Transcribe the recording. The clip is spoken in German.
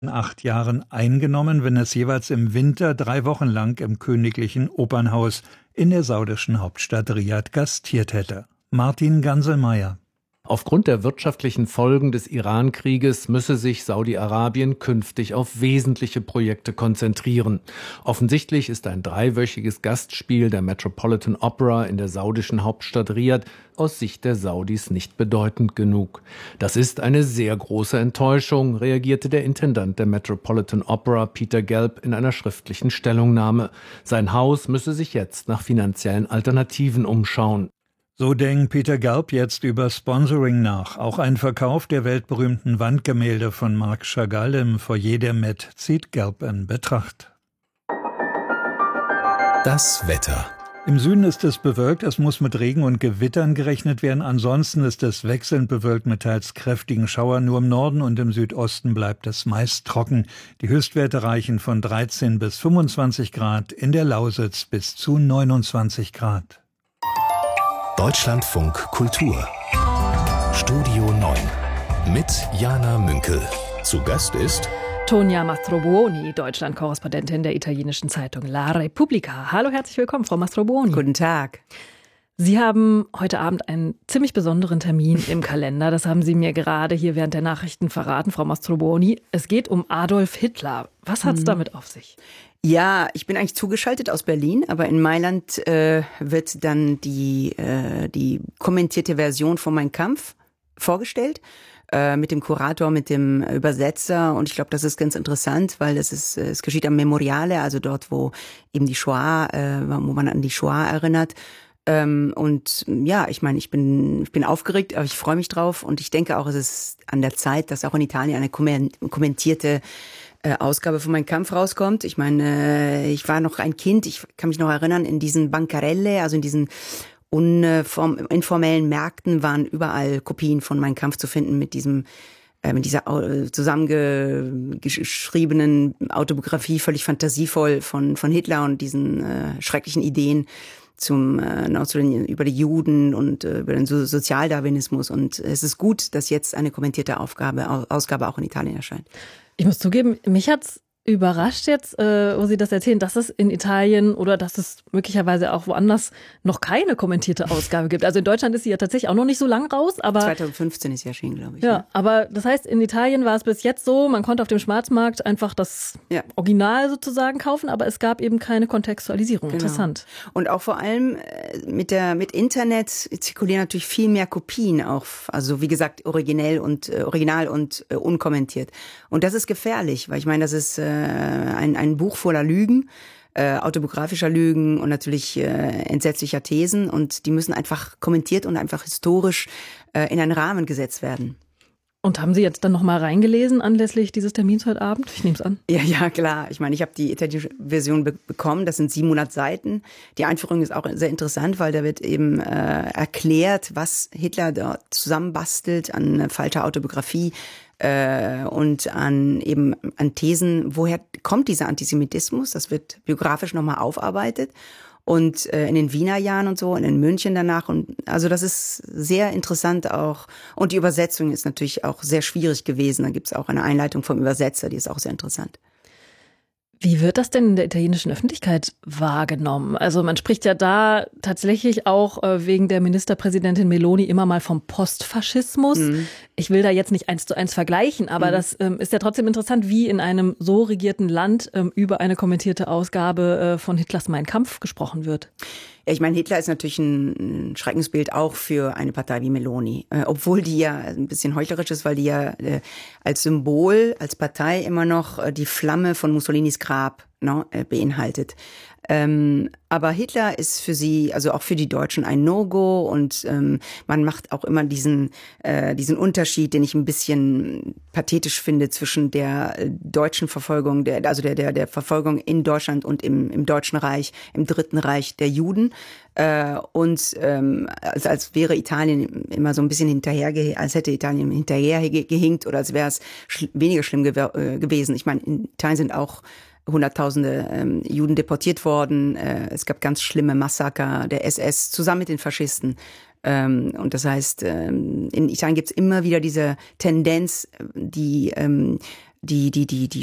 8 Jahren eingenommen, wenn es jeweils im Winter 3 Wochen lang im Königlichen Opernhaus in der saudischen Hauptstadt Riad gastiert hätte. Martin Ganselmeier. Aufgrund der wirtschaftlichen Folgen des Iran-Krieges müsse sich Saudi-Arabien künftig auf wesentliche Projekte konzentrieren. Offensichtlich ist ein 3-wöchiges Gastspiel der Metropolitan Opera in der saudischen Hauptstadt Riad aus Sicht der Saudis nicht bedeutend genug. Das ist eine sehr große Enttäuschung, reagierte der Intendant der Metropolitan Opera, Peter Gelb, in einer schriftlichen Stellungnahme. Sein Haus müsse sich jetzt nach finanziellen Alternativen umschauen. So denkt Peter Gelb jetzt über Sponsoring nach. Auch ein Verkauf der weltberühmten Wandgemälde von Marc Chagall im Foyer der Met zieht Gelb in Betracht. Das Wetter. Im Süden ist es bewölkt, es muss mit Regen und Gewittern gerechnet werden. Ansonsten ist es wechselnd bewölkt mit teils kräftigen Schauern. Nur im Norden und im Südosten bleibt es meist trocken. Die Höchstwerte reichen von 13 bis 25 Grad, in der Lausitz bis zu 29 Grad. Deutschlandfunk Kultur. Studio 9 mit Jana Münkel. Zu Gast ist Tonia Mastrobuoni, Deutschland-Korrespondentin der italienischen Zeitung La Repubblica. Hallo, herzlich willkommen, Frau Mastrobuoni. Guten Tag. Sie haben heute Abend einen ziemlich besonderen Termin im Kalender. Das haben Sie mir gerade hier während der Nachrichten verraten, Frau Mastrobuoni. Es geht um Adolf Hitler. Was hat es damit auf sich? Ja, ich bin eigentlich zugeschaltet aus Berlin, aber in Mailand wird dann die kommentierte Version von Mein Kampf vorgestellt, mit dem Kurator, mit dem Übersetzer, und ich glaube, das ist ganz interessant, weil es geschieht am Memoriale, also dort, wo eben die Shoah, wo man an die Shoah erinnert. Und ja, ich meine, ich bin aufgeregt, aber ich freue mich drauf, und ich denke auch, es ist an der Zeit, dass auch in Italien eine kommentierte Ausgabe von Mein Kampf rauskommt. Ich meine, ich war noch ein Kind, ich kann mich noch erinnern, in diesen Bancarelle, also in diesen informellen Märkten waren überall Kopien von Mein Kampf zu finden mit dieser zusammengeschriebenen Autobiografie, völlig fantasievoll von Hitler und diesen schrecklichen Ideen über die Juden und über den Sozialdarwinismus. Und es ist gut, dass jetzt eine kommentierte Ausgabe auch in Italien erscheint. Ich muss zugeben, mich hat's überrascht jetzt, wo Sie das erzählen, dass es in Italien oder dass es möglicherweise auch woanders noch keine kommentierte Ausgabe gibt. Also in Deutschland ist sie ja tatsächlich auch noch nicht so lang raus, aber 2015 ist sie erschienen, glaube ich. Ja, aber das heißt, in Italien war es bis jetzt so, man konnte auf dem Schwarzmarkt einfach das Original sozusagen kaufen, aber es gab eben keine Kontextualisierung. Genau. Interessant. Und auch vor allem mit Internet zirkulieren natürlich viel mehr Kopien auch, also wie gesagt, original und unkommentiert. Und das ist gefährlich, weil ich meine, das ist ein Buch voller Lügen, autobiografischer Lügen und natürlich entsetzlicher Thesen, und die müssen einfach kommentiert und einfach historisch in einen Rahmen gesetzt werden. Und haben Sie jetzt dann nochmal reingelesen anlässlich dieses Termins heute Abend? Ich nehme es an. Ja, klar. Ich meine, ich habe die italienische Version bekommen. Das sind 700 Seiten. Die Einführung ist auch sehr interessant, weil da wird eben erklärt, was Hitler dort zusammenbastelt an falscher Autobiografie und an Thesen. Woher kommt dieser Antisemitismus? Das wird biografisch nochmal aufarbeitet. Und in den Wiener Jahren und so, und in München danach. Und also das ist sehr interessant auch. Und die Übersetzung ist natürlich auch sehr schwierig gewesen. Da gibt es auch eine Einleitung vom Übersetzer, die ist auch sehr interessant. Wie wird das denn in der italienischen Öffentlichkeit wahrgenommen? Also man spricht ja da tatsächlich auch wegen der Ministerpräsidentin Meloni immer mal vom Postfaschismus. Mhm. Ich will da jetzt nicht 1:1 vergleichen, aber das ist ja trotzdem interessant, wie in einem so regierten Land über eine kommentierte Ausgabe von Hitlers Mein Kampf gesprochen wird. Ja, ich meine, Hitler ist natürlich ein Schreckensbild auch für eine Partei wie Meloni, obwohl die ja ein bisschen heuchlerisch ist, weil die ja als Symbol, als Partei immer noch die Flamme von Mussolinis Grab beinhaltet. Aber Hitler ist für sie, also auch für die Deutschen, ein No-Go, und man macht auch immer diesen Unterschied, den ich ein bisschen pathetisch finde, zwischen der deutschen Verfolgung, der Verfolgung in Deutschland und im Deutschen Reich, im Dritten Reich der Juden, als wäre Italien immer so ein bisschen als hätte Italien hinterhergehinkt oder als wäre es weniger schlimm gewesen. Ich meine, in Italien sind auch Hunderttausende Juden deportiert worden. Es gab ganz schlimme Massaker der SS zusammen mit den Faschisten. Und das heißt, in Italien gibt es immer wieder diese Tendenz, die die